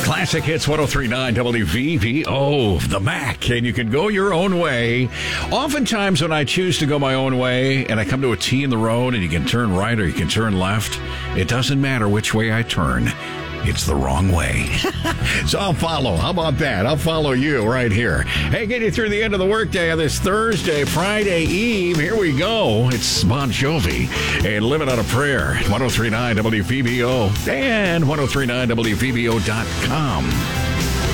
Classic Hits 103.9 WVVO, the Mac, and you can go your own way. Oftentimes when I choose to go my own way and I come to a T in the road and you can turn right or you can turn left, it doesn't matter which way I turn. It's the wrong way. So I'll follow. How about that? I'll follow you right here. Hey, get you through the end of the workday on this Thursday, Friday Eve. Here we go. It's Bon Jovi and Living on a Prayer. 103.9 WVBO and 103.9WVBO.com.